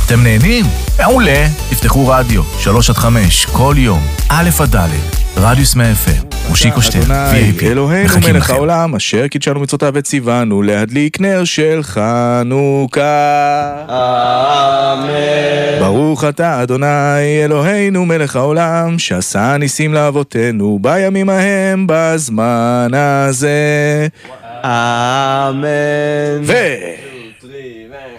אתם נהנים? מעולה. תפתחו רדיו, 3-5, כל יום, א' עד ד', רדיוס מ-FM. מושיקו שטר, VIP, אלוהינו מחכים מלך לכם. העולם, אשר קידשנו מצוותיו וציוונו להדליק נר של חנוכה. אמן. ברוך אתה אדוני אלוהינו מלך העולם, שעשה ניסים לאבותינו בימים ההם בזמן הזה. אמן.